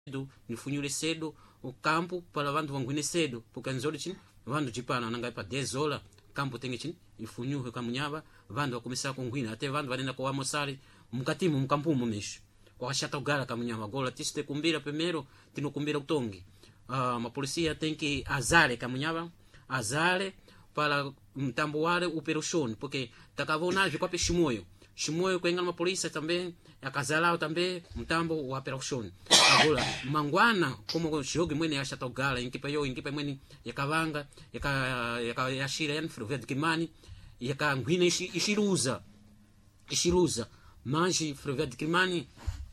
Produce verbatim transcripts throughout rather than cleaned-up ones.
nifunyule cedo o campo para vandu vanguine cedo porque nzoli chini vandu chipana nanga pa dez horas campo tenge chini ifunyuhe kamunyava vandu vakomesa kungwina até vandu vanenda kwa mosari mukatimu mkampumo mesho kwa chata gala kamunyava gola tiste kumbira primeiro tinokumbira kutongi uh, mapolisia tem que azale kamunyava azale para mtambo wale uperushoni porque takavonagem kwa peshimoyo shimoyo kuenga na polícia também akazalao também mtambo wa operation agora mangwana como jogo mwene acha togala inkipa yo inkipa mwene yakavanga yaka yaka yashira yani Ferroviário de Kimani yakangwina ishiruza ishiruza manji Ferroviário de Kimani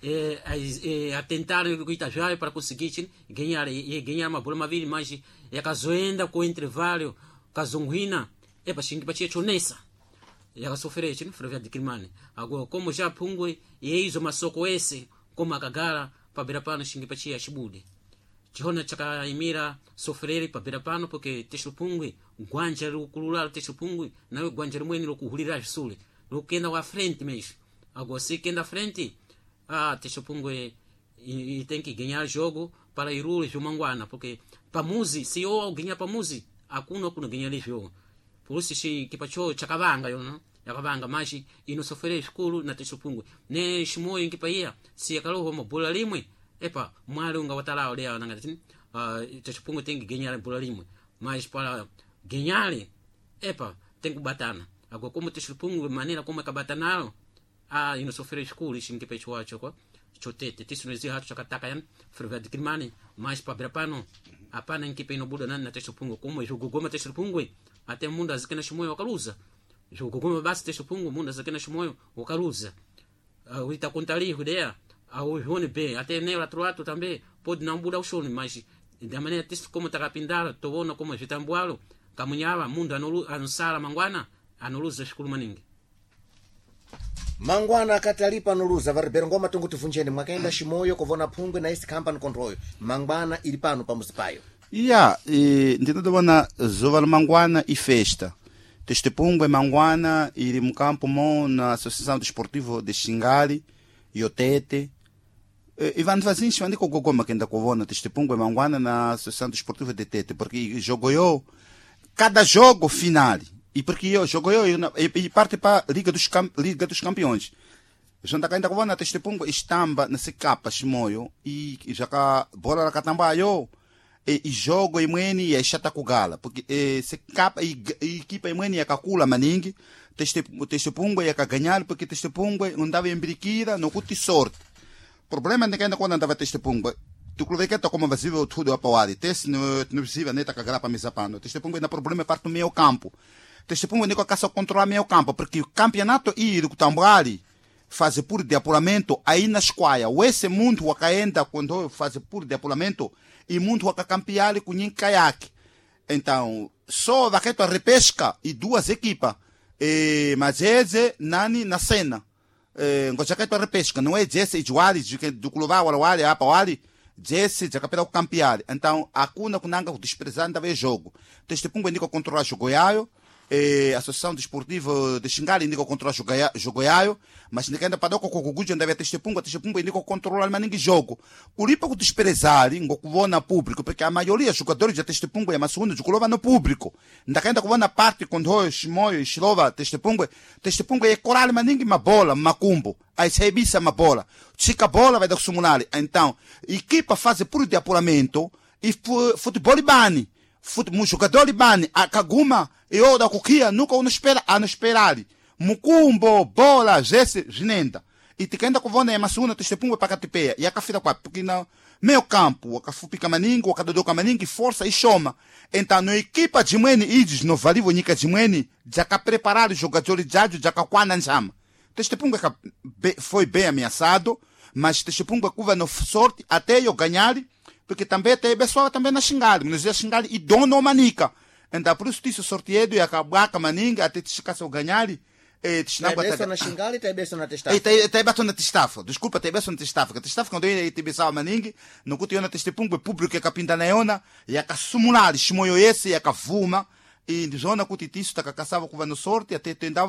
é é a tentar kuitajayo para conseguir ganhar e ganhar uma bola mavili manji yakazoenda com intervalo kazongwina é para xingi para chonesa yakasofere chini Ferroviário de Kimani agora como já pungwe yeizo masoko ese como akagala pabira pano xingi pachia chibude chihona chakaimira sofereri pabira pano porque texupungwe gwanja rukulula texupungwe nawe gwanja rimweni lokuhulira sule lokenda wa frente mesmo agora se kenda frente ah texupungwe e tem que ganhar jogo para irule jumangwana porque pamuzi se eu ganhar pamuzi hakuna kuna ganhar jogo por isso se kipacho chakavanga yo no yakavanga maji inosofere skulu na texupungwe ne shimoyo inkipaia si yakaloho mabola limwe epa mwali unga watalao leo nangati uh, texupungwe tem que ganhar bola limwe mas para ganhar epa tem que batana agora como texupungwe maneira como akabatanalo ah inosofere skulu inkipacho wacho kwa chotete tisunezi hatu chakataka yan Ferroviário de Kimani mas pa brapano apana inkipa inobuda nani na texupungwe como jogo goma texupungwe até mundo azikena shimoyo wakaluza jogo goma basi texupungwe mundo azikena shimoyo wakaluza uh, uita kontali hudea au jone be até ne outro lado também pode não mudar o chone mas da maneira texto como takapindala tobona como jitambualo kamunyava mundo anulu anusala mangwana anuluza shukuru maningi mangwana akatalipa nuluza varibero ngoma tungu tivunjeni mwakaenda shimoyo kuvona pungwe na isi company control mangwana ili pano pamuzipayo yeah e ndinodobona zova la mangwana e festa teste pungwe mangwana ili mkampo mo na associação desportivo de Xingali Yotete e, e vandu vazinji vandiko gogoma kenda kuvona teste pungwe mangwana na associação desportivo de Tete porque jogo yo cada jogo finale e porque eu jogo eu e, e parte para Liga dos Cam, Liga dos Campeões. Jonda kaenda kuona teste pungwe istamba na sekapa shimoyo e já ka bola la katamba yo e, e jogo imweni ya shata kugala porque e, sekapa e, e equipa imweni yakakula maningi teste teste pungwe yakaganyar porque teste pungwe undava embirikira no kuti sorte. Problema é que ainda quando andava teste pungwe tu cluveketa como vazio tudo apawadi teste no no vazio neta kagala pa misapano teste pungwe na problema parte do meio campo. Teste pungwe niko kasa controlar meio campo porque o campeonato e do Tambuali faz por de apuramento aí na esquadra o esse mundo wakaenda quando faz por de apuramento e mundo wakacampear com nhin caiaque então só vaqueto a repesca e duas equipas e mas esse nani na cena eh ngojaketo a repesca não é esse iguali do clube wala wala apa wali esse já capela o campear então a cuna kunanga o desprezando ver jogo teste pungwe niko controlar jogo yayo e a Associação Desportiva de Xingali indicou controlar jogo yayo mas ninguém ainda padou com o Gugu ainda vai teste punga teste punga indicou controlar mas ninguém jogo o lipa com desprezar ngokuvona público porque a maioria dos jogadores já teste punga é mas segundo de colova no público ainda ainda kuvona parte quando o Shimoyo Shilova teste punga teste punga é coral mas ninguém uma bola macumbo aí se ebissa uma bola chica bola vai dar sumunali então equipa faz por de apuramento e futebol bani futebol jogador bani akaguma e o da kukia nunca uno espera a não esperar mukumbo bola jesse ginenda e te kenda kuvona ya masuna teste pungwe pakatipeya e akafira kwa porque na meio campo akafupika maningi akadodoka maningi força e choma então no equipa de mwene ides no valivo nika de mwene já ka preparar os jogadores já já ka kwana njama teste pungwe foi bem ameaçado mas teste pungwe kuva no sorte até eu ganhar porque também tem pessoa também na Xingali nos dias Xingali e dono manica então por isso disse sorteio e acabar maninga até te ficar seu ganhar e te na besta na Xingali tem besta na testafa e tem tem besta na testafa desculpa tem besta na testafa que testafa quando ele te besava maninga no que na testepungwe público que capinda na ona e acasumular shimoyo esse e acavuma e de zona que titiço tá caçava com no sorte até tentava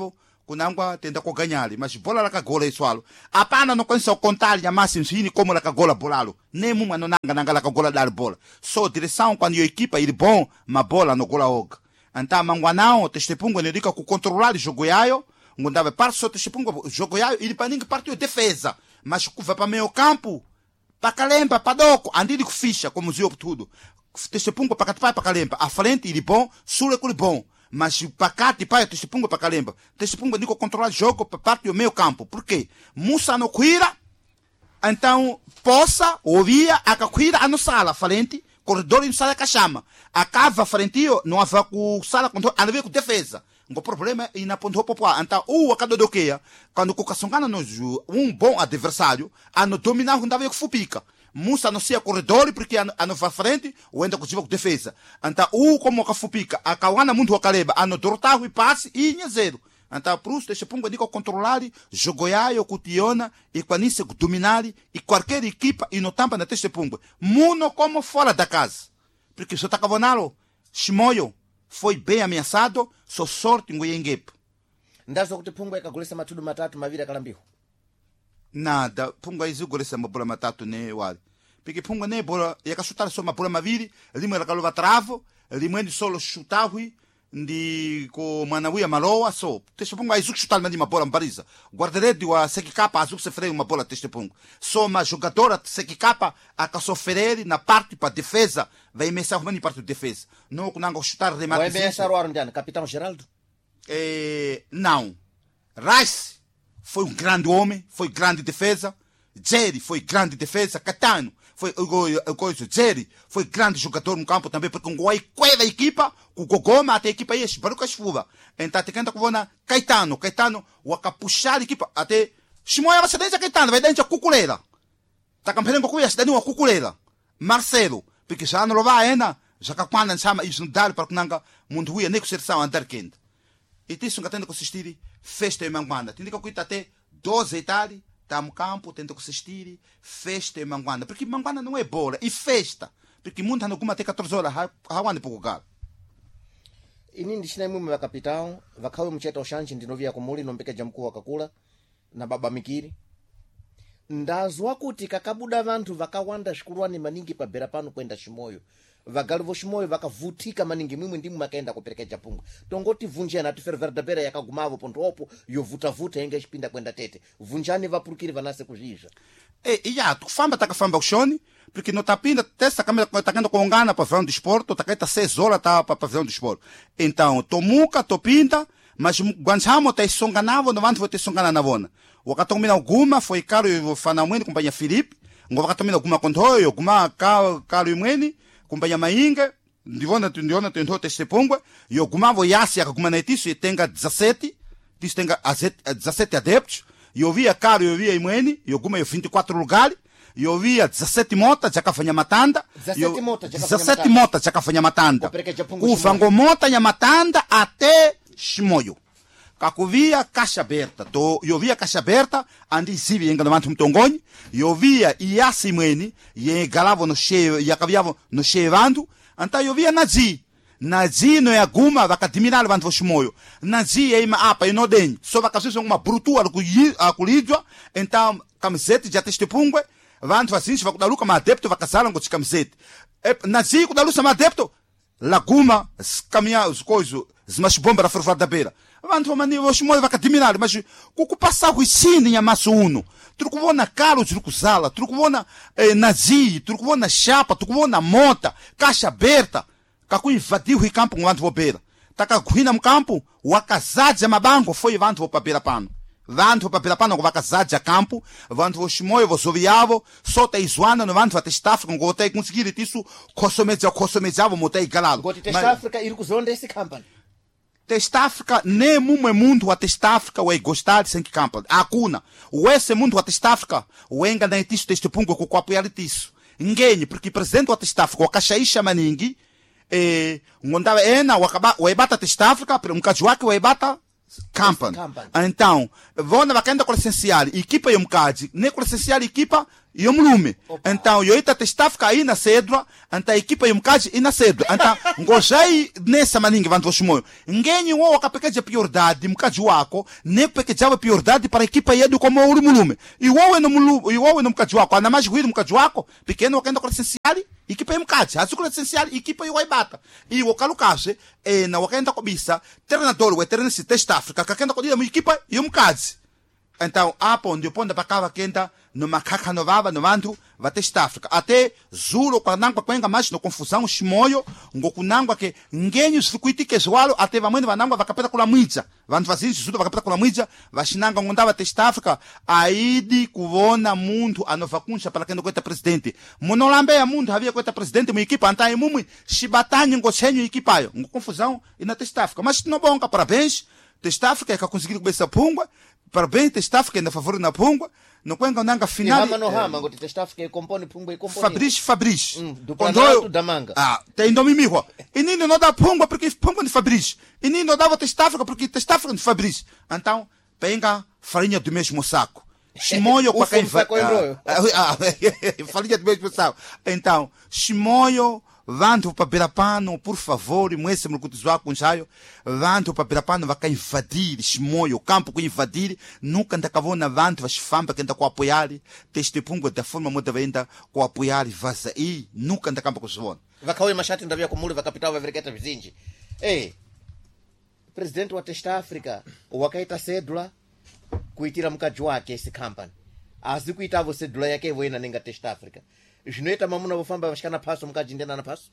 kunangwa tenda kuganyali mas bola lakagola iswalo apana nokwanisa kukontar nyamasi msini como lakagola bolalo nem mumwe anonanga nanga lakagola dali bola so direção quando yo equipa ili bom ma bola no gola oga anta mangwanao testepungo nedika ku controlar o jogo yayo ngundava parte só testepungo o jogo yayo ili paningi parte defesa mas kuva pa meio campo pakalemba padoko andili kufisha como zio tudo testepungo pakatipai pakalemba a frente ili bom sule kuli bom mas pakati pai testepungo pakalemba testepungo niko controlar jogo pa parte do meio campo por quê musa no cuira então possa ouvia akakwira ano sala frente corredor em sala kashama akava frentio não hava ku sala controle anavia ku defesa ngo problema ina ponto popua então o akadodokeia quando kukasongana no um bom adversário ano dominar ndava ku fupika musa no sia corredor porque ano, ano va frente o enda kujiva ku defesa então o como akafupika akawana muntu wakaleba ano dortahu e passe e inha zero então por isso deixa punga dico controlare jogo yayo kutiona e kwanise kudominari e qualquer equipa e no tampa na teste punga muno como fora da casa porque só tá cavonalo Shimoyo foi bem ameaçado só sorte ngoyengepo ndazo kuti punga ikagulisa matudu matatu mavira kalambiho nada punga izugulisa mabola matatu ne wali porque punga ne bola yakashutar só mabola maviri limwe lakalova travo limwe ndi solo chutahui ndi ko manawia maloa so testepungo aizu chutar mandi mabola mbariza guardaredi wa sekikapa azu se freio uma bola testepungo so uma jogadora sekikapa akasofereri na parte para defesa vai começar mani parte de defesa não kunanga chutar remate vai começar o Arndiano capitão Geraldo eh não Rice foi um grande homem foi grande defesa Jerry foi grande defesa Catano foi o coisa Jerry foi grande jogador no campo também porque um goi queva a equipa o gogoma até a equipa aí baruca chuva então te canta com Caetano Caetano o acapuchar a equipa até Shimoya vai ser Caetano vai dentro a cuculeira tá campeão com essa dentro a cuculeira Marcelo porque já não vai ainda já que quando chama isso não dá para que nanga mundo ruim nem com cerção andar quente e isso que tendo que assistir festa em Manguanda tem que cuidar até doze etari tá no campo, tenta assistir, festa em Manguanda. Porque Manguanda não é bola, é festa. Porque muita não come até quatorze horas, hawande pouco galo. E nem deixa nem mume wa capitão, vai cair mcheta oshanchi ndinovia kumuli nombeke jamkuu wakakula na baba mikiri. Ndazwa kuti kakabuda vantu vakawanda shikurwani maningi pabera pano kwenda Shimoyo. Vagalivo Shimoyo vakavutika maningi mwimwe ndimu makaenda kuperekeja punga tongoti vunjana tifere verdabera yakagumavo ponto opo yovuta vuta enge chipinda kwenda tete vunjani vapurukiri vanase kuzhija e iya tukufamba takafamba kushoni porque no tapinda testa câmera takenda kuongana pa pavilhão de esporte takaita seis horas tá pa pavilhão de esporte então tomuka topinda mas guanchamo tá isonganavo no vantu vote songana na vona wakatomina alguma foi caro e fanamweni companhia Felipe ngo wakatomina alguma controle alguma caro imweni kumpanha mainga ndivona tundiona tentou testepungwa e alguma yasi akaguma na itiso e tenga dezessete isso tenga dezessete adeptos e eu via caro eu via imweni e alguma eu vinte e quatro lugares e eu via dezessete motas já cafanya matanda dezessete motas já dezessete motas já cafanya matanda ufango mota ya matanda até Shimoyo kakuvia caixa aberta to eu via caixa aberta andi zivi enga levanto mtongoni eu via iasi imweni e galavo no cheio e akaviavo no cheio vandu então eu via nazi nazi no yaguma vakadimira levanto Shimoyo nazi e ima apa inodeni só vakasusa uma brutua akulidwa então camiseta já testepungwe vantu vasinji vakudaluka maadepto vakazala ngoti camiseta nazi kudalusa maadepto laguma caminhar os coisas zimashibomba ra forfar da beira vantu vamani voshimoyo vakadimirar mas kukupasa kuisini nyamaso uno turi kuvona kalo tiri kuzala tiri kuvona eh, nazi tiri kuvona chapa tiri kuvona mota caixa aberta kakuinvadiu hi campo vantu vobera takagwina mkampo wakazadza mabango foi vantu vopabera pano vantu vopabera pano vakazadza campo vantu voshimoyo vozoviavo sota izwana no vantu vatesta África ngotai conseguir isso kosomedza kosomedzavo motai galalo ngoti testa África iri kuzonda esse company testa África nem mumwe muntu wa testa África wa gostar sem que campo hakuna wese muntu wa testa África wenga na itiso teste pungo ko kwapo ya litiso ngenye porque presidente wa testa África wakashaisha maningi eh ngondava ena wakaba waibata testa África pero mkaji wake waibata company então vona vakenda com licenciar equipa yo mkaji ne com licenciar equipa yomulume então yoita testafika aí na cedra anta equipa yomkaji ina cedra anta ngojai nessa maningi vantu voshimoyo ngenyi wo wakapekeja prioridade mkaji wako ne pekeja prioridade para equipa yedu como ulimulume iwowe no mulu iwowe no mkaji wako ana mais ruído mkaji wako pequeno wakaenda kwa essencial equipa yomkaji azikula essencial equipa yowaibata iwo kalukashe e na wakaenda kobisa treinador we treinador test Africa kakenda kodira mu equipa yomkaji então apo ndio ponda pakava kenda no makaka no vava no vantu va test Africa até zulo kwa nangwa kwenga mais no confusão shimoyo ngokunangwa ke ngenyu circuit ke zwalo até vamwene vanangwa vakapeta kula mwija vantu vazinji zulo vakapeta kula mwija vashinanga ngondava test Africa aidi kuvona muntu anova kunsha para kenda kweta presidente monolambe ya muntu havia kweta presidente mu equipa antai mumwe shibatanye ngochenyo equipa yo ngo confusão ina test Africa mas tinobonga parabéns test Africa ikakonseguir kubesa pungwa parabéns test Africa na favor na pungwa no kwenga nanga final hama no hama ngoti test Africa ikompone pungwa ikompone Fabrice Fabrice mm, do Planalto da Manga ah tem domimihwa inino não dá pungwa porque pungwa de Fabrice inino dava test Africa porque test Africa de Fabrice então penga farinha do mesmo saco Shimoyo kwa quem vai farinha do mesmo saco então Shimoyo vantu pa Birapano por favor mwese mlukutizwa kunjayo vantu pa Birapano vaka invadir Shimoyo campo ku invadir nunca ndakavona vantu vashifamba kenda ku apoiar teste pungo da forma moda venda ku apoiar vaza e nunca ndakamba kuzivona vakawe mashati ndavya kumuli vakapitao vavereketa vizinji eh president wa Test Africa wakaita cedula kuitira mkaji wake esse company azikuitavo cedula yake voina nenga Test Africa zvinoita mamuna vofamba vashikana paso mkaji ndena na paso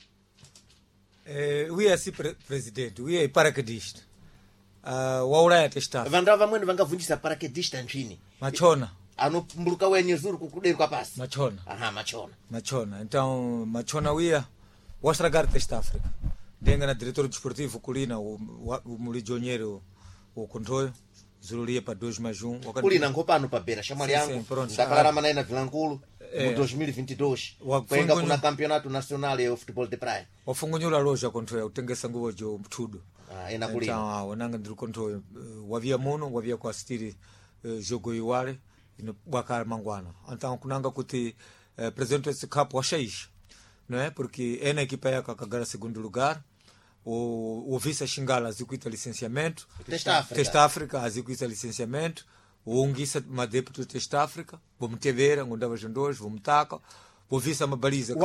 eh uye asi pre president uye parakedist uh, wauraya Test Africa vandava vamwene vangavhunjisa parakedist nchini machona anombuluka wenye zuru kukuderuka pasi machona aha machona machona então machona uia wastragar Test Africa denga na diretor desportivo kulina o, o, o mulijonyero o controle zululia pa dois mais um kulina nkopano pa bera chamali yangu ndakalarama naye na Vilankulu mu dois mil e vinte e dois kwenga kuna campeonato nacional ya futebol de praia wafungunyula loja controle utengesa nguvo jo mtudo ah ena kulina então wananga ndiri controle uh, wavia muno wavia kwa stiri uh, jogo iwale ino bwakala mangwana então kunanga kuti uh, presidente esse cup washaisha não é porque é na equipa yaka kagara segundo lugar o o vice Xingala azikuita licenciamento Test Africa Test Africa azikuita licenciamento o ungisa madeputo Test Africa vamos tevera ngondava jondojo vamos taka o vice mabaliza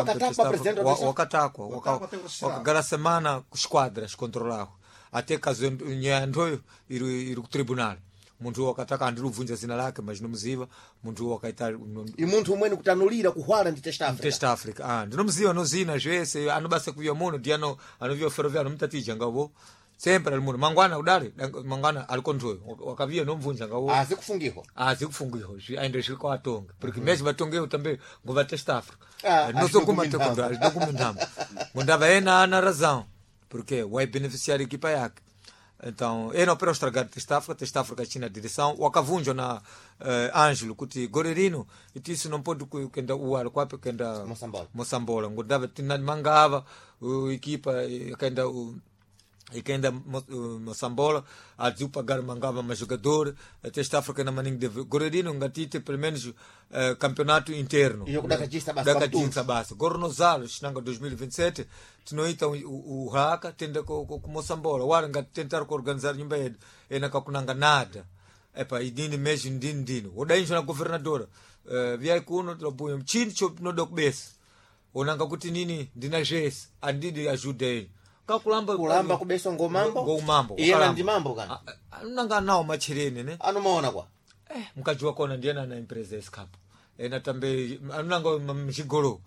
wakatakwa wakagara semana com esquadras controlado até caso nyandoyo iru iru tribunal muntu wakataka andiruvunja zina lake mas nomuziva muntu wakaita e muntu umweni kutanulira kuhwala ndi Test Africa Test Africa ah ndinomuziva no zina zvese anobasa kuya muno diano anovio ferroviário mutatija ngavo sempre ali muno mangwana udale mangwana ali control wakavia nomvunja ngavo ah zikufungiho ah zikufungiho ainda zviko atonga porque mm -hmm. mesmo batongeu também ngova Test Africa ah, não sou como atonga documentamos mundava ena na razão porque vai beneficiar a equipa yake então eu não para estragar Test Africa Test Africa tinha direção wakavunja na uh, Ângelo kuti Gorerino e isso não pode kenda uar kwape kenda Mosambola Mosambola ngondava tinha mangava uh, equipa kenda uh, e que ainda Mosambola a dizer pagar mangava mais jogador Test Africa na maninho de Gorerino ngatite pelo menos uh, campeonato interno e o da Cajista basta da Cajista basta Gornozalo chinanga dois mil e vinte e sete tinoita o Haka tenda com com Mosambola wara ngat tentar ko organizar nyumba yedu ena kakunanga nada epa idini meji ndini ndino odainjo na governadora uh, via kuno trobuyo mchini chop no dokbes onanga kuti nini ndina jes andidi ajude kulamba kulamba kubeso ngomambo ngomambo yena ndi mambo kana nanga nawo machireni ne anomaona kwa eh mukajua kona ndiana na empresa escape ena tambe ananga mchigolo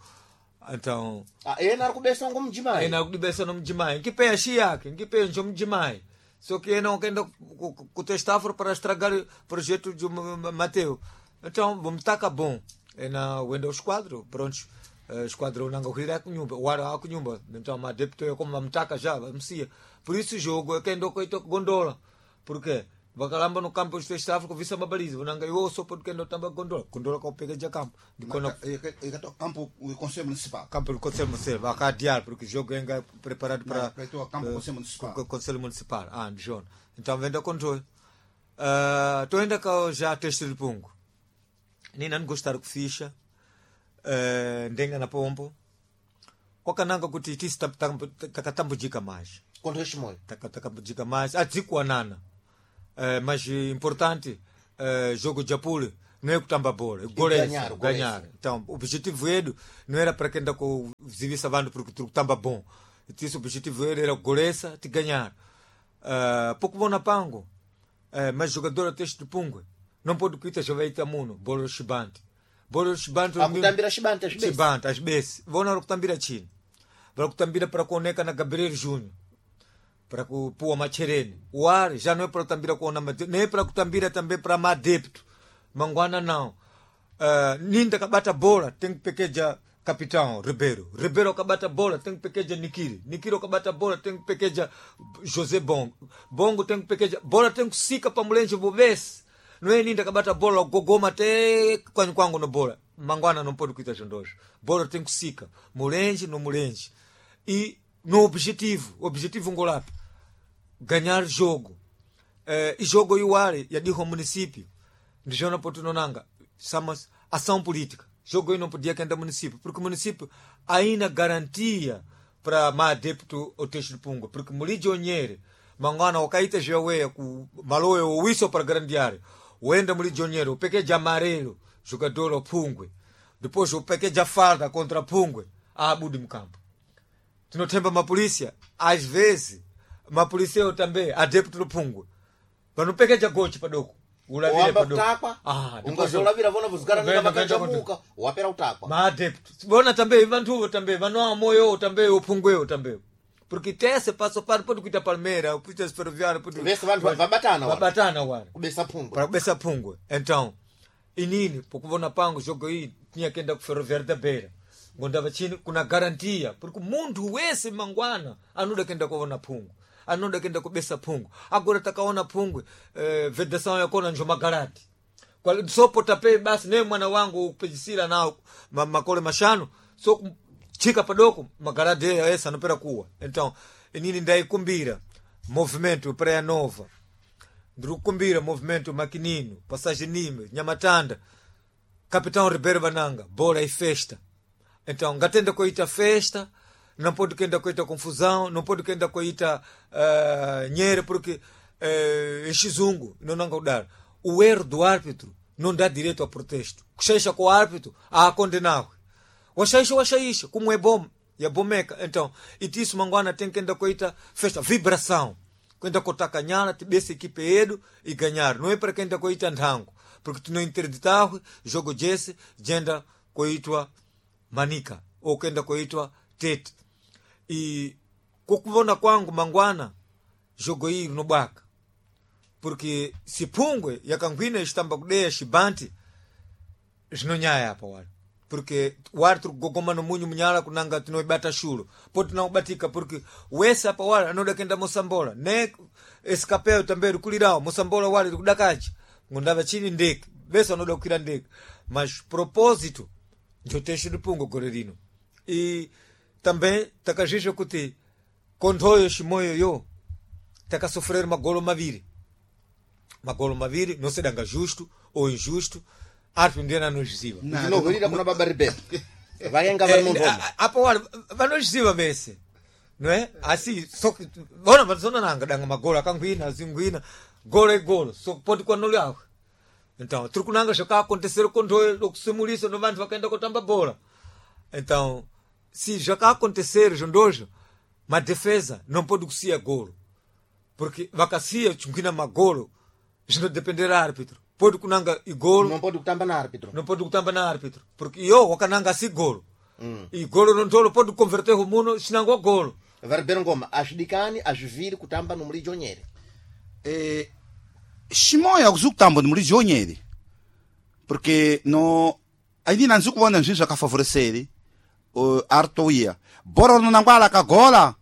então ah yena kubeso ngomjimai ena kubeso ngomjimai ngipe shi yake ngipe njo mjimai só que não quero ku Test Africa para estragar o projeto de Mateo então vamos tacar bom ena wenda os quadros pronto Uh, esquadrão nanga uhira kunyumba wara kunyumba então ma deputo eu como mtaka já msia por isso jogo é quem do coito gondola porque vakalamba no campo de Test Africa visa mabaliza nanga eu só porque ndo tamba gondola gondola com pega de campo de quando é campo o conselho municipal campo do conselho municipal vaca dial porque jogo é preparado para o campo do conselho municipal conselho municipal ah John então venda controle uh, tô ainda que já teste de pungo nem não gostar com ficha uh, ndenga na pombo kwakananga kuti tisi takatambujika mais kontho chimoyo takatambujika mais adzikuanana uh, mas importante uh, jogo de pule não é kutamba bola golesa ganhar, ganhar então o objetivo edu não era para quem ainda kuzivisa vandu porque kutamba bom isso o objetivo edu era golesa te ganhar uh, pouco vão na pango uh, mas jogador até este pungwe não pode kuita jovaita muno bola shibante bola shibante akutambira shibante as best shibante as best vona kutambira chini para kutambira para kuoneka na Gabriel Júnior para kupua machereni wari já não é para kutambira kuona nem é para kutambira também para madepto mangwana não uh, ninda kabata bola tem que pequeja capitão Ribeiro Ribeiro kabata bola tem que pequeja Nikiri Nikiri kabata bola tem que pequeja José Bongo Bongo tem que pequeja bola tem que sika para mulenje bobes não é ninda kabata bola gogoma até quando kwangu no bola mangwana não pode cuidar jondos bola tem que sika mulenje no mulenje e no objetivo objetivo ngolapi ganhar jogo uh, e jogo iwale ya diho município ndichona potunonanga samas ação política jogo aí não podia cantar município porque o município ainda garantia para maadepto o texto de punga porque muliji onyere mangana wakaita jaweya ku maloe o wiso para grande área uenda muliji onyere o pequeja amarelo jogador o pungwe depois o pequeja farda contra pungwe a abudi mcampo tinotemba mapolícia às vezes mapolícia também adepto do pungwe para não pequeja gote padoko ulavire padoko ah ungazolavira vona vuzigara nga makachamuka wapera utakwa maadepto bona também vantu também vanoa moyo também o pungweo também porque tese passo para pode kuita palmeira kuita ferroviário pode vese vantu vabatana wa vabatana wana kubesa pungwe para kubesa pungwe então inini pokuvona pango jogo hii tinha kenda ku ferroviário da beira ngondava chini kuna garantia porque mundu wese mangwana anuda kenda kuvona pungwe anoda kenda kubesa pungu agora takaona pungwe eh, vedação yakona njoma garati kwa sopo tape basi ne mwana wangu upejisira nao ma, makole mashano so chika padoko magarade essa anopera kuwa então inini ndaikumbira movimento praia nova ndikukumbira movimento makinino passagem nime nyamatanda capitão Ribeiro Bananga bola e festa então ngatenda koita festa não pode querer coita confusão, não pode querer coita uh, nhera, porque uh, em Xizungo não não dar. O erro do árbitro não dá direito a protesto. Seja com o árbitro a condenar. O xaixo, o xaixo, como é bom, e é bomeca. Então, e isso mangwana tem que ainda coita festa, vibração. Quando coita canhana, dessa equipe edo e ganhar. Não é para quem ainda coita andango, porque tu não interditava jogo jesse, genda coitwa manica ou quem ainda coitwa tete. E kukuvona kwangu mangwana jogo hili no baka porque se pungwe yakangwina estamba kudeya shibanti zinonyaya hapa wale porque o árbitro gogoma no munyu munyala kunanga tinoibata shulo poti na ubatika porque wese hapa wale anoda kenda mosambola ne escapeo também kulirao mosambola wale kudakaji ngondava chini ndeke bese anoda kukira ndeke mas propósito ndio tesho de pungo gorerino e também takajisha kuti kontoyo shimoyo yo taka sofrer magolo maviri magolo maviri não se danga justo ou injusto árbitro ndiana nojiziva não velira kuna baba Ribeiro vai engava no ndomo hapo wale vanojiziva mese não é assim só que bona vazona nanga danga magolo akangwina zingwina golo e golo só pode quando olhar então trukunanga já ka acontecer kontoyo lokusimulisa no vantu vakaenda kutamba bola então se já cá acontecer jondojo ma defesa não pode ser golo porque vacacia chungina magolo não dependerá árbitro pode kunanga e golo não pode kutamba na árbitro não pode kutamba na árbitro porque eu wakananga si golo mm. E golo não tolo pode converter o mundo sinango golo Ribeiro ngoma ashidikani ashviri kutamba no muliji onyere eh shimoya kuzukutamba no muliji onyere porque no ainda não kuona njinja ka favorecer o Artoia. Bora no Nanguala Kagola.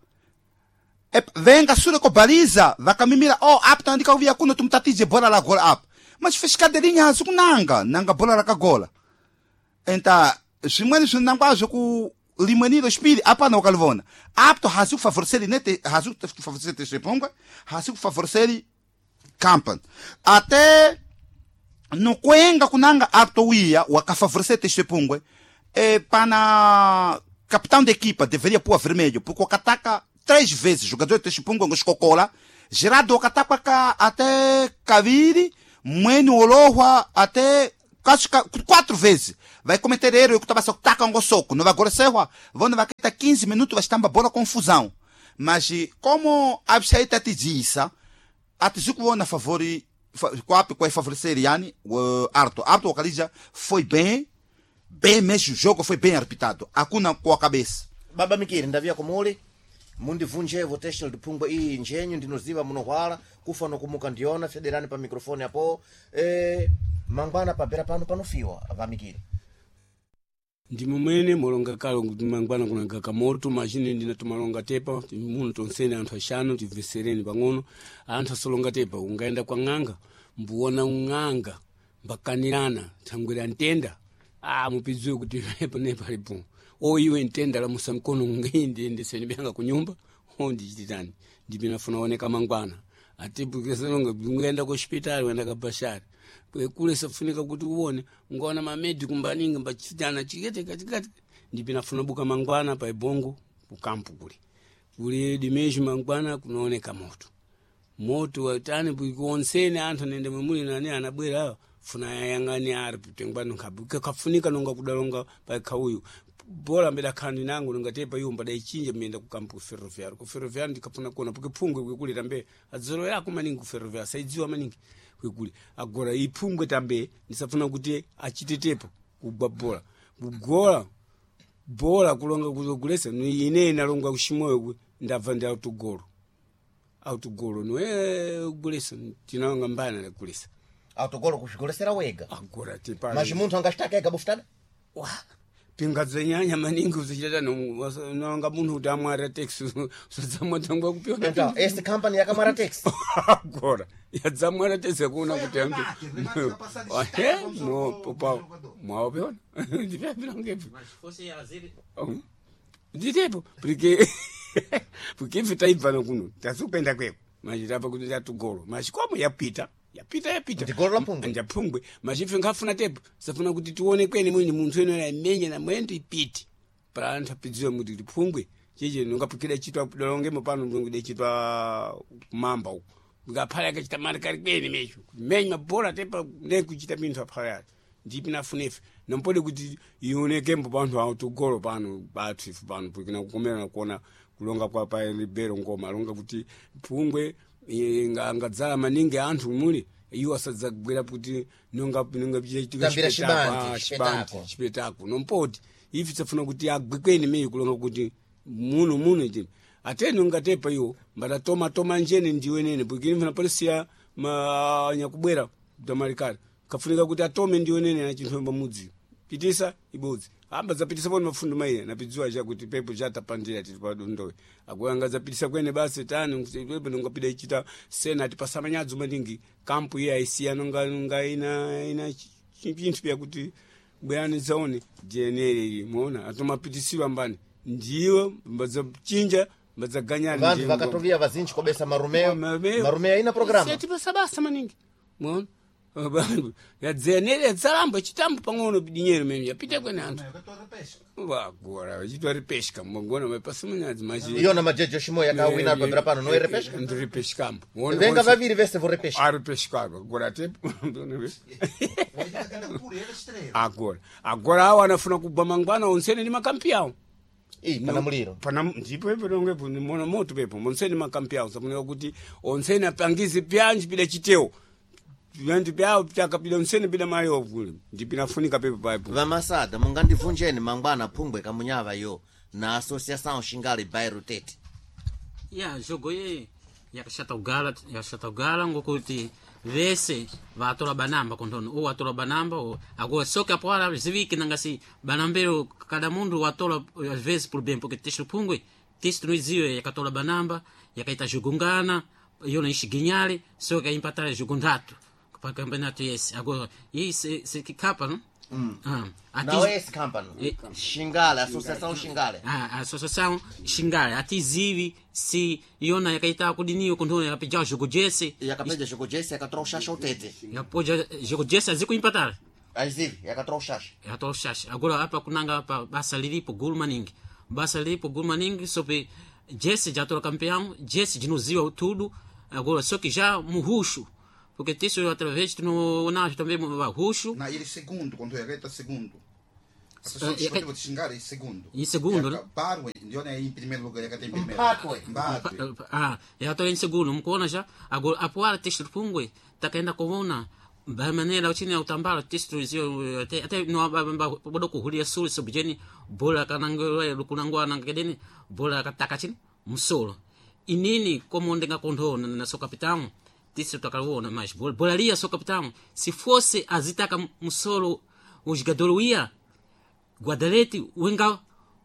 Venga sura com baliza. Vaca mimira. Oh, apta andika uvia kuno tumtatije bora la gola ap. Mas fez cadeirinha azul nanga. Nanga bora la kagola. Enta, shimani shun nangwa joku limani do spiri apa no calvona. Apto hasu favorecer nete, hasu favorecer te seponga, hasu favorecer campan. Até no kuenga kunanga Artoia, waka favorecer te sepongwe. eh, pana capitão da equipa deveria pôr vermelho, porque o Kataka três vezes, jogador de Chipungo com Escocola, Gerardo Kataka cá até Kaviri, Mwenu Oloha até quase quatro vezes. Vai cometer erro, eu que estava só taca um soco, não vai agora ser, vão vai ter quinze minutos, vai estar uma boa confusão. Mas como a Absaita te disse, a Tizuku vão na favor, com a favorecer Yani, o Arthur. Arthur Ocalija foi bem, bem mesmo, o jogo foi bem arbitrado. Hakuna com a cabeça. Baba Mikiri, ndavia kumuli, mundi vunje votation de pungwa ii njenyu, ndinoziva munohwala, kufa no kumuka ndiona, federani pa mikrofoni hapo, eh, mangwana pa bera pano pano fiwa, Baba Mikiri. Ndi mumene molonga kalo mangwana kuna kakamoto majini ndina tumalonga tepa munu tonsene anthu ashano tivesereni pang'ono anthu asolonga tepa ungaenda kwa ng'anga mbuona ung'anga mbakanirana thangwera ntenda ah mupidziwe kuti pepa nepa lipo o iwe ntenda la musamkono ngindi ndiseni byanga kunyumba o ndichititani ndipinafuna oneka mangwana atipu keselonga ungaenda ku hospital wenda kabashari kule safunika kuti uone ngona mamedi kumbaninga mbachitana chikete katikati ndipinafuna buka mangwana pa ibongo kukampu kule kule dimeji mangwana kunaoneka moto moto watani kuonsene anthu nende mumuli nani anabwera funa yangani arpi tengwano kabuka kafunika nonga kudalonga pa kauyu bora mbeda kandi nangu ngatepa yumba dai chinje menda ku kampu ferroviario ku ferroviario ndikafuna kuona porque phungwe kule tambe adzolo yako maningi ku ferroviario saidziwa maningi kule agora iphungwe tambe ndisafuna kuti achitetepo kubabora kugola bora kulonga kuzokulesa ine nalonga kushimoyo ndava ndi autogolo autogolo noe kulesa tinanga mbana na kulesa Autogolo kushigolesera wega agora tipa mas munthu angashitaka ega bufutana wa pingazenyanya maningi uzichita nonga munthu kuti amwara taxi sozamwatangwa kupiona então esta company yakamara taxi agora yadzamwara taxi kuona kuti ambe ahe no popa mwaopiona ndipapira ngepi fosse azili nditepo porque porque vitaibva nokuno tasupenda kweko machitapa kuti tatugolo machikomo yapita yapita yapita ndigolo lapungwe njapungwe machife ngafuna tepo safuna kuti tione kweni mwini munthu eno yamenye na mwendo ipiti para anthu apidziwe kuti lipungwe chiche nongapukira chitwa kudalongemo pano ngide chitwa kumamba uko ngaphala yakachita mali kali kweni mecho menye mabora tepa nekuchita minthu aphala ndipi nafunefe nompode kuti ionekembo panthu autogolo pano bathu ifu pano porque nakukomera kuona kulonga kwa pa libero ngoma longa kuti pungwe ngadzala maningi anthu muli iwo asadzagwera kuti nonga nonga chitika chipetako chipetako nompoti ifi tsafuna kuti agwikweni meyi kulonga kuti muno muno chini atene ungatepa iwo mbata toma toma njene ndiwenene porque imvana polisia manyakubwera damalikali kafunika kuti atome ndiwenene na chinthu mbamudzi pitisa ibodzi amba zapitisa pone mafundo maile napidziwa cha kuti pepo chatapandira tili padondowe agoyanga zapitisa kwene basi tani pepo ngapida ichita senate pasamanyadzo maningi kampu ya isia nonga nonga ina ina chinthu pya kuti bwana zaone D N A muona atomapitisirwa mbani ndiwo mbaza chinja mbaza ganyana vantu vakatovia vazinji kobesa marumeo marumeo ina programa seti pasabasa maningi muona ya zenele tsalamba chitambo pang'ono dinyero mimi yapita kwene anthu wagora chitwa repeshka mngona mapasimunyazi maji iyo na majejo shimo yakawina pa drapano no repeshka ndi repeshka venga vaviri veste vo repeshka a repeshka agora tepo agora agora awa anafuna kubba mangwana onsene ndi makampi yawo i pana muliro pana ndipo pepo longepo ni mona moto pepo onsene makampi yawo samunika kuti onsene apangize byanji bile chiteo Vyanti byao pyakapida nsene bida mayo vule ndipinafunika pepe paipo vamasada mungandivunjeni mangwana phungwe kamunyava yo na associação xingali bairro tete ya jogo ye yakashata ugala yakashata ugala ngokuti vese vatola banamba kondono o watola banamba o agora soka pora ziviki nangasi banambero cada mundo watola às vezes por bem porque texto phungwe texto no izio yakatola banamba yakaita jogungana yo na ishiginyale soka impatara jogundatu para campeonato esse agora isso se que capa não hum. ah não é esse company e... Xingale associação Xingale ah associação Xingale atizivi se iona yakaita kudiniyo kondono yakapija jogo jesse yakapeja jogo jesse yakatrosha shotete yapoja jogo jesse aziko impatara Aizili yakatoa ushasha. yatoa ushasha. Agora hapa kunanga hapa basa lilipo gulu maningi. Basa lilipo gulu maningi sope Jesse jatola campeão, Jesse dinuziwa tudo. Agora só que já muhushu. Porque isso através do nós também muhushu. Na ele segundo quando é reta segundo. A Uh, pessoa que é- pode xingar é segundo. Em segundo, né? Paro, ndio é em primeiro lugar, é que tem primeiro. Mpatwe. Mpatwe. Ah, yatola em segundo, mkuona já. Agora apoara texto pungwe, takaenda kuona ba maneira uchini utambala texto zio até até no bodo kuhulia suri subjeni bola kanangwe lukunangwa nangedeni bola kataka chini musolo. Inini como ndenga kondona na so capitão texto takaona mais bola bolaria so capitão se fosse azitaka musolo o jogador ia Guadalete wenga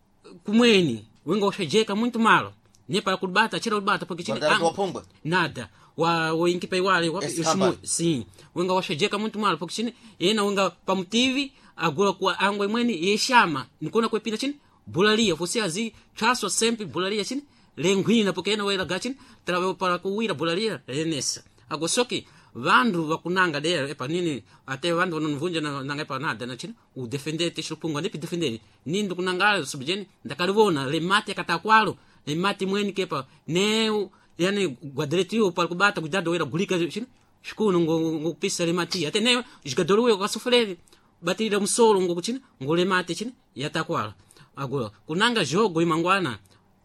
kumweni wenga ushajeka muito malo ne para kubata tira ubata porque chini Guadalete wapungwe? nada wa wa inkipe wale wa Esse yushimo rapaz. sim wenga washajeka muito malo porque chini yena wenga pamtivi agora kwa angwe mweni yeshama nikona kwepina chini bulalia você azi traço sempre bulalia chini lenguina porque yena wela gachin trabalho para kuwira bulalia nessa agora só que vandu vakunanga dera epa nini até vandu vanonvunja na nanga epa nada na chini u defender te shrupunga nepi defender nini kunanga subjeni ndakalivona le mate katakwalo le mate mweni kepa neu yani guadretio para kubata cuidado era gulika chini shkuno ngo ngo pisa le mate até neu jogador we kasufrele batira musolo ngo chini ngo le mate chini yatakwalo agora kunanga jogo imangwana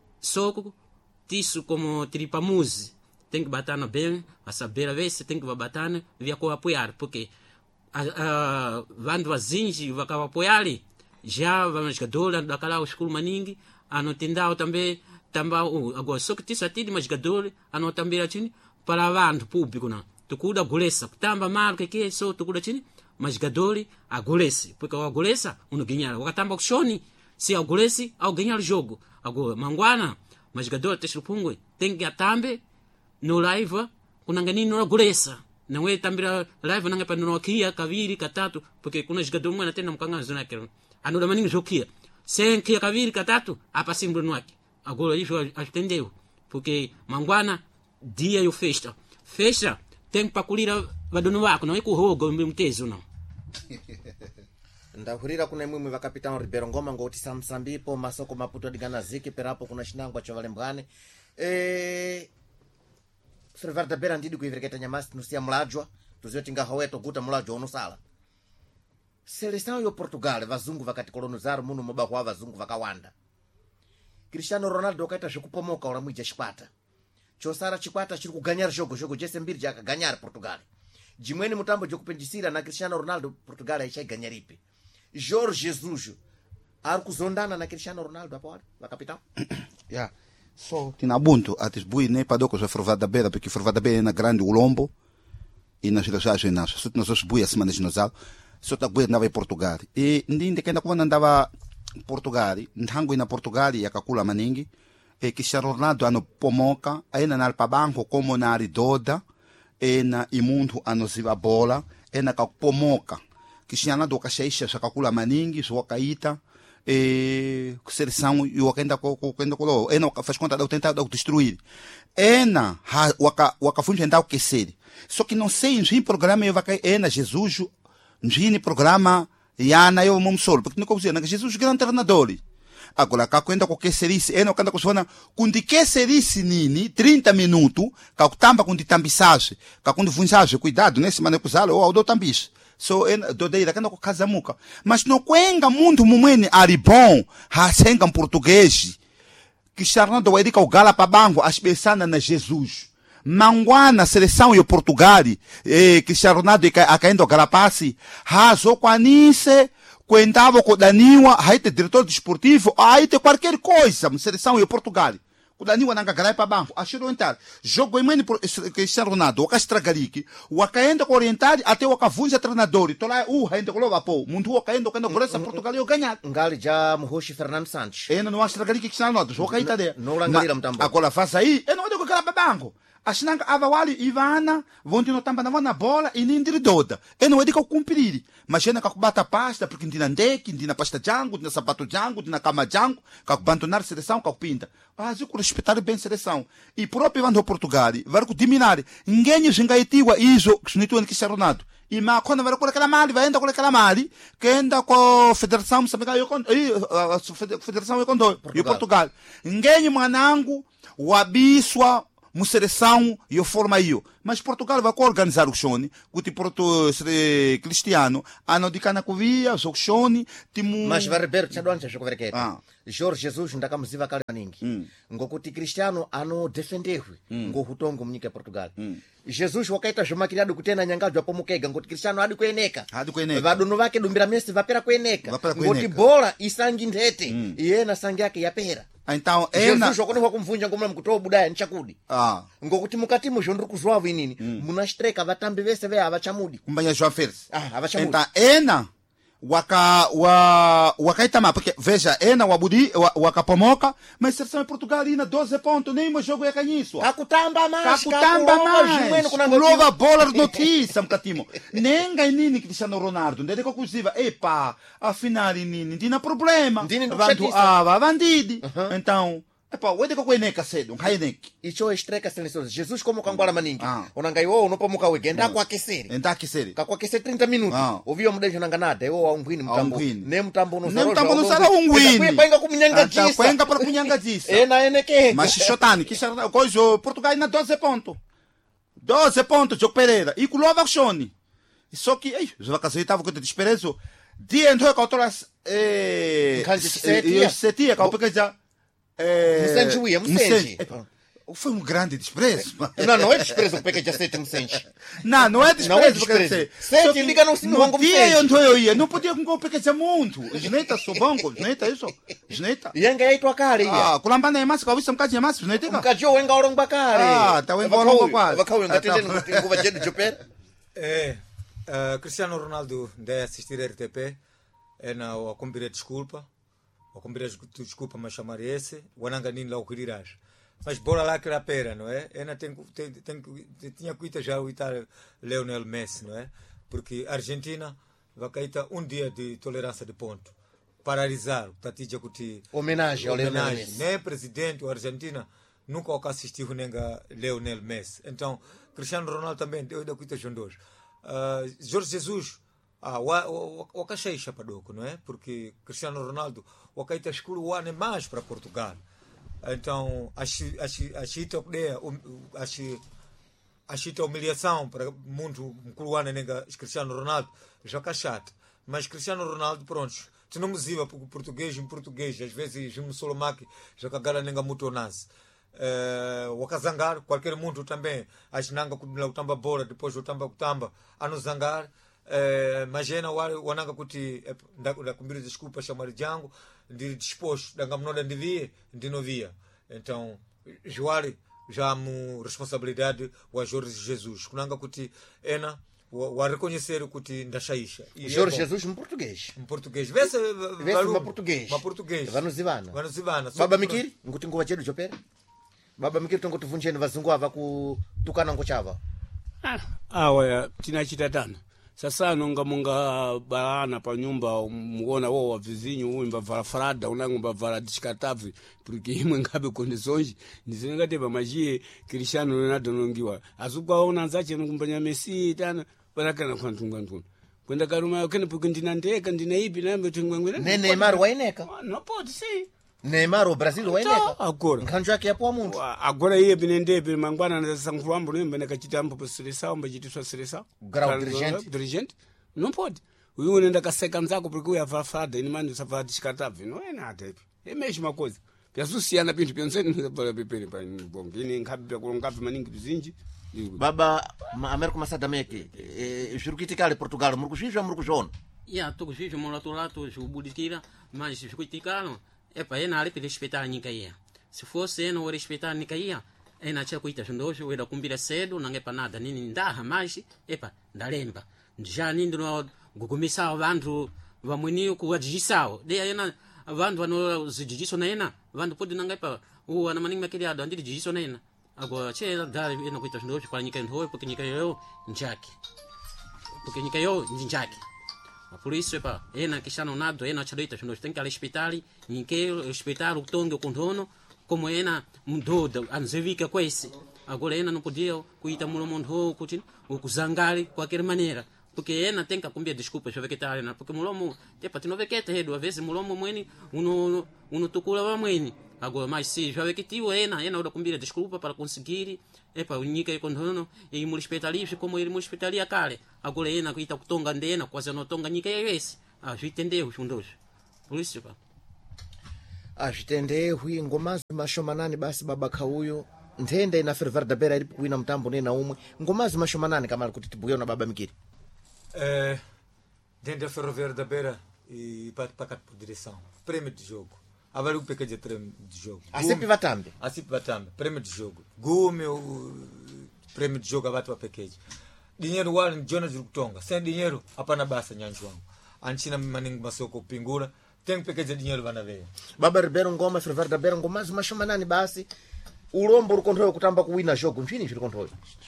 soko tisu como tripamuzi tem que bater bem, a saber a vez tem que bater via com apoiar, porque a, a vando vazinji vai apoiar já vamos jogador daquela escola maningi anotendao também também agora só que tisa tidi mas jogador anotambira chini para vando público não tu cuida golesa tamba mal que que só tu cuida chini mas jogador a golese porque a golesa uno ganhar o tamba shoni se a golese ao ganhar o jogo agora mangwana mas jogador teshupungwe tem que atambe no live kunanga nini no guresa na we tambira live nanga pa no kia kaviri katatu porque kuna jogador mwana tena mkangazo nake anoda maningi jokia sem kia kaviri katatu apa simbro nwake agora isso atendeu porque mangwana dia yo festa festa tem pa kulira vadono wako na ikuhogo mtezo não Ndahurira kuna imwe va Capitão Ribeiro Ngoma ngoti samsambipo masoko maputo digana ziki perapo kuna shinangwa cha valembwane eh Sr. Beira ndidi kuivereketa nyamasi nusia mlajwa tuzio tinga haweto guta mlajwa unusala seleção yo Portugal vazungu vakati kolonizar muno moba kwa vazungu vakawanda Cristiano Ronaldo kaita shikupomoka ola mwija chikwata chosara chikwata chiri kuganyara jogo jogo jese mbiri jaka ganyara Portugal jimweni mutambo jokupendisira na Cristiano Ronaldo Portugal aisha ganyaripe Jorge Jesus ari kuzondana na Cristiano Ronaldo hapo wa capitão Yeah. So tinabuntu atisbui ne padoko za Forvada Beira porque Forvada Beira é na grande Ulombo e nas relações nas só nós os bui a semana de nozal só tá bui andava em Portugal e ndinde que ainda quando andava em Portugal ntango na Portugal e akakula maningi e Cristiano Ronaldo ano pomoka aina na alpabanco como na aridoda e na imuntu anoziva bola e na kapomoka Cristiano Ronaldo kashaisha sakakula maningi so kaita e seleção e o ainda com ainda com ena faz conta de tentar de destruir ena waka waka funja ndao keseri só que não sei em programa eu vai ena Jesus em programa yana eu mum solo porque não consigo na Jesus grande treinador agora cá ainda com keserice ena quando kusona kundi keserice nini trinta minutos cá tamba kundi tambisage cá kundi funjage cuidado nesse mané kuzalo ou do tambis so en do dei daquela com casamuca mas não cuenga muito mumene ali bom ha senga português que charnando vai dica o gala para banco as pensando na Jesus mangwana seleção e Portugal eh que charnando a caindo galapasi ha so quanise quentava com Daniwa haite diretor desportivo haite qualquer coisa seleção e Portugal Daniwa nanga galai pa banco ashiro orientar jogo imani por Cristiano Ronaldo waka estragaliki wakaenda ko orientar até wakavunja treinador tola u haende ko lova po muntu wakaenda ko ngoresa Portugal yo ganhar ngali ja muhoshi Fernando Santos ena no estragaliki Cristiano Ronaldo wakaita de no langalira mtambo akola faz aí ena wende ko galai pa banco ashinanga ava wali ivana vontinotamba navo na bola ini ndiri doda ene wedika kukumpiriri mas ena kakubata pasta porque ndina ndeki ndina pasta jangu ndina sapato jangu ndina kama jangu kakubandonar seleção kakupinda azi kurespeitar bem seleção e próprio vandu Portugal vari kudiminari ngenye zvingaitiwa izo zvinoitiwa ni Cristiano Ronaldo ima khona vari kulekela mali vaenda kulekela mali kenda ko federação msambika yokondo federação yokondo yo Portugal ngenye mwanangu wabiswa museleção yo forma iyo mas Portugal vai organizar o shoni kuti porto Cristiano anodikana kuvia o shoni timu mas Roberto chadwancha zvokuvereketa Ah. Jorge Jesus ndakamuziva kale maningi Mm. ngokuti Cristiano anodefenderwe Mm. ngohutongo munyika ya Portugal Mm. Jesus wakaita zvomakirado kutena nyangadzwa pomukega ngoti Cristiano adi kueneka Hadi kueneka. vadono vake dumbira Messi vapera kueneka Vapera ngoti kueneka. bola isangi ndete Mm. iyena sangi yake yapera então ena Jesus wakonekwa kumvunja ngomwe mkutoa budaya nchakudi ah ngokuti mukati muzvo ndiri kuzwawo inini munastreka vatambi vese ve havachamudi kumbanya João Félix ah havachamudi então ena waka wa wakaitama porque veja ena wabudi wa- wakapomoka mas seleção de Portugal ina doze pontos nem um jogo yakanyiswa kakutamba mais kakutamba zvimweni mais kunanga kulova bola notícia mkatimo nenga inini Cristiano Ronaldo ndende kokuziva epa afinal inini ndina problema Ndini vantu ndikushakisa. ava vandidi Uhum. então epa wede kokueneka cedo nkaeneki icho estreka seleções Jesus como kangwala maningi Ah. onanga iwo unopamuka wege ndakwakeseri endakiseri kakwakese trinta minutos Ah. uviwa mudejo nanga nada iwo waungwini mtambo Aungwini. ne mtambo no nem tambo no sala ungwini kwenga kumnyangadzisa kwenga para kunyangadzisa ena enekega mas xixotani Cristiano coisa Portugal ina doze pontos doze pontos jogo Pereira e kulova kushoni só que ei os vakazoitava kuti desperezo dia ndo kautolas eh Nkhanji setia. eh setia kaupekeja eh Msenji uya, Msenji. Epa, foi um grande desprezo não não é desprezo kupeke ja sete msenji não não é Não é desprezo porque desprezo. dizer Sete liga no sino wangu dia Msenji. eu ndo eu ia não podia com pekeja muito geneta sobango geneta isso geneta yenga yaitwa kale iya ah kulambana emasi kawisa mkaji emasi geneta mkajo wenga olongba kale Ah, tá wenga olongba kwale. vakauyo ngatendeni Ah, tá. kuti nguva jedu jopera É, uh, Cristiano Ronaldo deve assistir a R T P é na o cumprir desculpa o cumprir desculpa mas chamar esse o ananga nin lá o querirás mas bora lá que era pera não é ena tem tem tem tem- tinha cuita já o Itália Lionel Messi não é porque a Argentina vai cair um dia de tolerância de ponto paralisar tatija kuti homenagem ao Lionel homenagem, Messi nem presidente ou Argentina nunca o assistiu nem a Lionel Messi. Então, Cristiano Ronaldo também deu da cuita juntos. Uh, Jorge Jesus, ah, o o cachei chapadoco, não é? Porque Cristiano Ronaldo o caíta escuro o ano é mais para Portugal. Então, acho acho acho acho acho a humilhação para muito cruana nega Cristiano Ronaldo já cachate. Mas Cristiano Ronaldo pronto. Tu não me ziva porque português em português às vezes um solomaki já cagala nega muito nas. Uh, o kazangar qualquer mundo também as nanga kudula utamba bola depois utamba kutamba ano zangar uh, magena wale wananga kuti eh, nda nda kumbira desculpa chamar jango ndiri disposto danga mnoda ndivie ndinovia então Joari já mu responsabilidade o Jorge Jesus kunanga kuti ena wa reconhecer kuti ndashaisha E Jorge é bom. Jesus em português Em português vese vese ma português ma português vanozivana vanozivana baba mikiri nguti nguva jedu jopera baba mikiri tongoti vunjeni vazungu ava kutukana ngochava awa tinachita tana sasa nonga munga barana pa nyumba muona wo wa vizinho uimba vala frada unangomba vala diskatavi porque imwe ngabe condições nizinga teva magie Cristiano Ronaldo nongiwa azukwaona nzache nokumbanya Messi tana barakana kwantu kwantu kwenda karuma kene porque ndina ndeka ndina ipi nambe tingwengwe ne Neymar waeneka no pode sim Neymar o Brasil waeneka agora nkhanjo yake yapo munthu agora iye pinendepe mangwana nasankhulwambo nembe nakachitambo pa seleção mbachitiswa seleção Grau dirigente. dirigente não pode uyu unenda kaseka nzako porque uya afafada ini mani usafada descartável não é nada ipi é mesma coisa pyasusiana pinthu pyonseni para pepere pa bongo ini nkhapi pyakulongapi maningi vizinji baba ma Américo Massadameke eh, zviri kuitika ali Portugal muri kuzvizva muri kuzviona ya tokuzvizvo mulatolato zvikubudikira mas zvikuitikano epa ena ali pirespeitar nyika iya se fosse ena orespeitar nyika iya ena acha kuita zvindozvo weda kumbira cedo nange panada nini ndaha mais epa ndalemba já nindi no gugumisawo vanthu vamweniyo kuwadzidzisawo deya ena vanthu vanozidzidziso na ena vanthu podi nanga epa uwa na maningi makeriado andiri dzidziso na ena agora chela dali ina kuita chindocho para nyika nthoyo porque nyika yo njaki porque nyika yo njaki por isso epa ena kishano nado ena chadoita chindocho tem que ali hospitali nyike hospital utonge kundono como ena mdodo anzevika kwese agora ena não podia kuita mulomo ntho kuti ukuzangali kwa aquela maneira porque ena tem que cumprir desculpas para que na porque mulomo tepa tinoveketa hedo às vezes mulomo mweni uno uno tukula wa mweni agora mas se já vê que tio ena ena ora cumprir desculpa para conseguir epa unyika ikondono e mu hospitalismo como ele mu hospitalia kale agora ena kuita kutonga ndena quase no tonga nyika yesi ah vitendeu chundojo por isso pa azvitendewi ngomazi mashomanani basi baba Kauyo nthenda ina fervar da bera ilipo kuina mtambo nena umwe ngomazi mashomanani kama kuti tibuye na baba Mikiri É, dentro da Ferroviária da Beira e para para por direção. Prêmio de jogo. Avaliu o pequeno de prêmio de jogo. Asipi vatambe. Asipi vatambe. Prêmio de jogo. Gume o prêmio de jogo abate para pequeno. Dinheiro wala Jonas Rutonga. Sem dinheiro hapana basa nyanjo wangu. Anchina maningi masoko pingura. Tem pequeno dinheiro vana veia. Baba Ribeiro ngoma Ferroviária da Beira ngomazi mashomanani basi ulombo rukontroyo kutamba kuwina jogo mfini zviri kontroyo.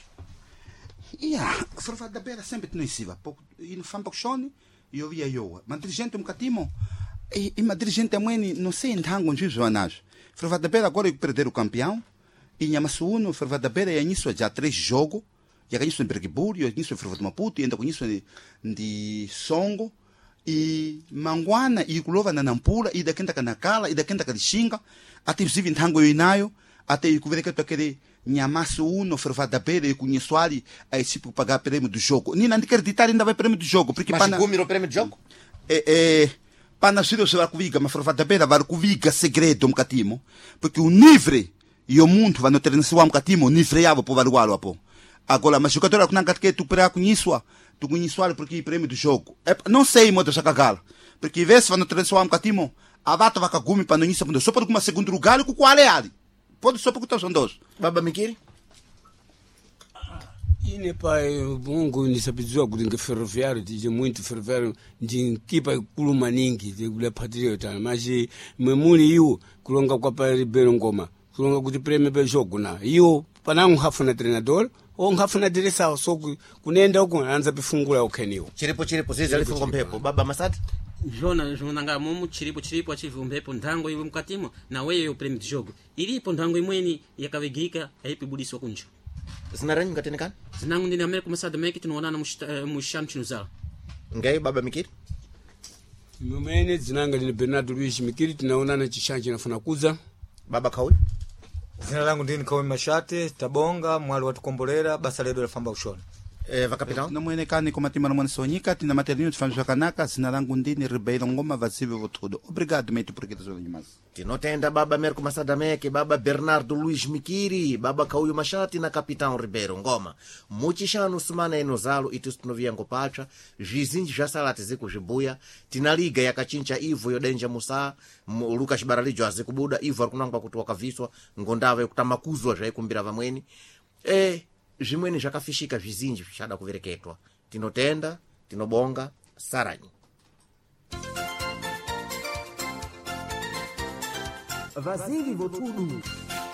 Yeah, Ferroviária da Beira sempre tenisiva. E no famba kushoni, eu via eu. Mas dirigente um catimo, e uma dirigente a mãe não sei entango onde os vanajos. Ferroviária da Beira agora perder o campeão. E Nhamasu uno, Ferroviária da Beira é início já três jogos. Já conheço em Bergiburi, eu conheço em Ferroviária de Maputo, e ainda conheço de Songo. E Manguana, e Kulova na Nampula, e daqui da Nakala, e daqui da Xinga. Até inclusive entango eu inaio. Até eu convidei que eu queria Nhamasu uno, Ferroviária da Beira, e conheço ali, aí se para pagar prêmio do jogo. Nem não acreditar ainda vai prêmio do jogo. Porque mas pana, como o prêmio do jogo? É, é, para não ser o seu arcoviga, mas Ferroviária da Beira vai arcoviga segredo um catimo. Porque o nível e o mundo vai não ter nesse um catimo, o nível é para o valuar, pô. Agora, mas o jogador que não quer tu para conheço, tu conheço ali porque é prêmio do jogo. É, não sei modo de cagar. Porque às vezes vai não ter nesse um catimo, a bata vai cagumi para não iniciar, só para uma segundo lugar, com qual é ali. Pode só porque são dois. Baba Mikiri? Ine pai bongo ni sabizwa kudinga ferroviário de muito ferroviário de kipa kuluma ningi de gula patriota mas memuli yu kulonga kwa pa Ribeiro Ngoma kulonga kuti prêmio be jogo na yu panangu hafuna treinador ou hafuna direção só kunenda uko anza bifungula ukeniwo Chiripo chiripo zizi alifunga mpepo. Baba Masadi? Jona junanga mumu chiripo chiripo achivu mpepo ndango iwe mkatimo na wewe prêmio de jogo ilipo ndango imweni yakavegika aipi budiswa kunjo Zinaranyi ngatenekana? zinangu ndini amene kumasada meke tinoonana mushanu chinuzala Ngai Baba Mikiri? mumene zinanga ni Bernardo Luiz Mikiri tunaonana chishanji nafuna kuza Baba Kauyo? Zina langu ndini Kauyo Mashate, Tabonga, mwali watu kombolera, basa ledo la famba ushoni. Eh, vakapitão? Na mwonekani como tima na Sonica, tina materinho de Fanjo Kanaka, sinarangu ndini Ribeiro Ngoma vasive tudo. Obrigado meito por que zona de mas. Tinotenda Baba Merco Masada Meke, Baba Bernardo Luiz Mikiri, Baba Kauyo Mashati na Capitão Ribeiro Ngoma. Muchishano sumana enozalo itustunovia ngopacha, jizinji jasalati ziku jibuya, tina liga ya kachincha Ivo yodenja Musa, Lucas Baralijo azikubuda, Ivo akunangwa kutuwaka viswa, ngondava yokutamakuzwa jaikumbira vamweni. Eh, jimweni jakafishika vizinji vishada kuvereketwa. Tinotenda, tinobonga, saranyi. Vazili votudu.